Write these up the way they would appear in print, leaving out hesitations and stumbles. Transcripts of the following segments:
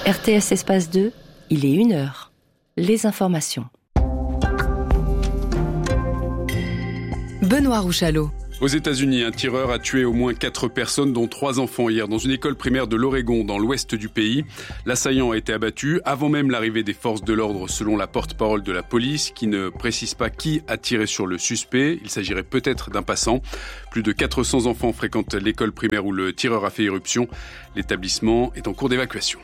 RTS Espace 2, il est 1h. Les informations. Benoît Rouchalot. Aux États-Unis, un tireur a tué au moins 4 personnes, dont 3 enfants hier, dans une école primaire de l'Oregon, dans l'ouest du pays. L'assaillant a été abattu avant même l'arrivée des forces de l'ordre, selon la porte-parole de la police, qui ne précise pas qui a tiré sur le suspect. Il s'agirait peut-être d'un passant. Plus de 400 enfants fréquentent l'école primaire où le tireur a fait irruption. L'établissement est en cours d'évacuation.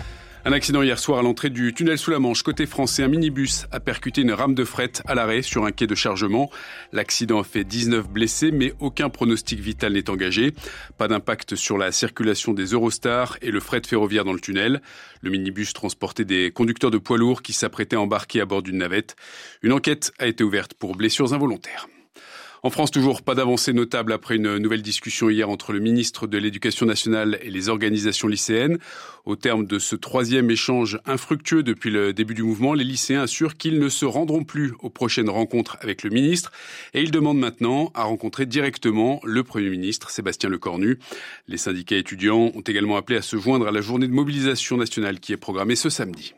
Un accident hier soir à l'entrée du tunnel sous la Manche. Côté français, un minibus a percuté une rame de fret à l'arrêt sur un quai de chargement. L'accident a fait 19 blessés, mais aucun pronostic vital n'est engagé. Pas d'impact sur la circulation des Eurostars et le fret ferroviaire dans le tunnel. Le minibus transportait des conducteurs de poids lourds qui s'apprêtaient à embarquer à bord d'une navette. Une enquête a été ouverte pour blessures involontaires. En France, toujours pas d'avancée notable après une nouvelle discussion hier entre le ministre de l'Éducation nationale et les organisations lycéennes. Au terme de ce troisième échange infructueux depuis le début du mouvement, les lycéens assurent qu'ils ne se rendront plus aux prochaines rencontres avec le ministre et ils demandent maintenant à rencontrer directement le Premier ministre, Sébastien Lecornu. Les syndicats étudiants ont également appelé à se joindre à la journée de mobilisation nationale qui est programmée ce samedi.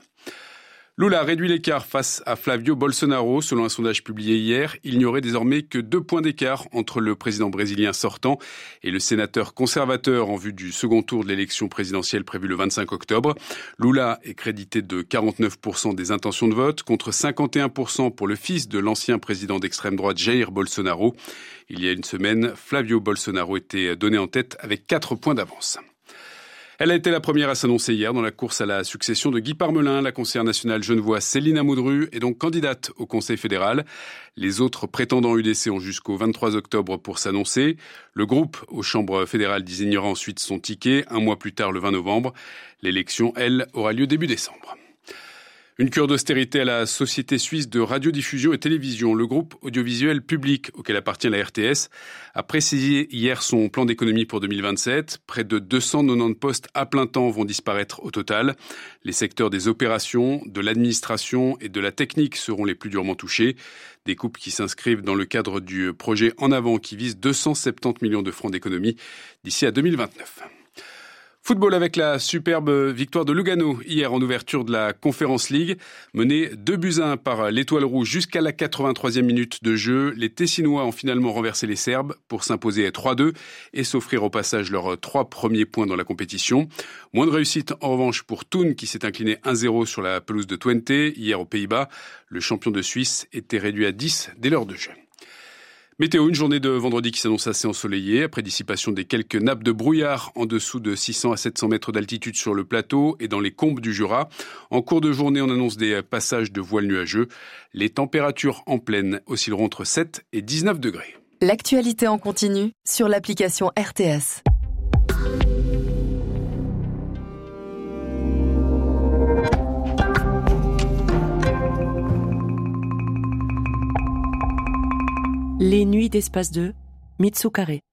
Lula réduit l'écart face à Flavio Bolsonaro. Selon un sondage publié hier, il n'y aurait désormais que 2 points d'écart entre le président brésilien sortant et le sénateur conservateur en vue du second tour de l'élection présidentielle prévue le 25 octobre. Lula est crédité de 49% des intentions de vote contre 51% pour le fils de l'ancien président d'extrême droite Jair Bolsonaro. Il y a une semaine, Flavio Bolsonaro était donné en tête avec 4 points d'avance. Elle a été la première à s'annoncer hier dans la course à la succession de Guy Parmelin. La conseillère nationale genevoise Céline Amoudru est donc candidate au Conseil fédéral. Les autres prétendants UDC ont jusqu'au 23 octobre pour s'annoncer. Le groupe aux chambres fédérales désignera ensuite son ticket un mois plus tard, le 20 novembre. L'élection, elle, aura lieu début décembre. Une cure d'austérité à la société suisse de radiodiffusion et télévision. Le groupe audiovisuel public auquel appartient la RTS a précisé hier son plan d'économie pour 2027. Près de 290 postes à plein temps vont disparaître au total. Les secteurs des opérations, de l'administration et de la technique seront les plus durement touchés. Des coupes qui s'inscrivent dans le cadre du projet En Avant qui vise 270 millions de francs d'économie d'ici à 2029. Football avec la superbe victoire de Lugano hier en ouverture de la Conference League. Menés 2-1 par l'Étoile Rouge jusqu'à la 83e minute de jeu, les Tessinois ont finalement renversé les Serbes pour s'imposer à 3-2 et s'offrir au passage leurs 3 premiers points dans la compétition. Moins de réussite en revanche pour Thun qui s'est incliné 1-0 sur la pelouse de Twente hier aux Pays-Bas. Le champion de Suisse était réduit à 10 dès l'heure de jeu. Météo, une journée de vendredi qui s'annonce assez ensoleillée, après dissipation des quelques nappes de brouillard en dessous de 600 à 700 mètres d'altitude sur le plateau et dans les combes du Jura. En cours de journée, on annonce des passages de voiles nuageux. Les températures en plaine oscilleront entre 7 et 19 degrés. L'actualité en continu sur l'application RTS. Les nuits d'Espace 2, Mitsu Carré.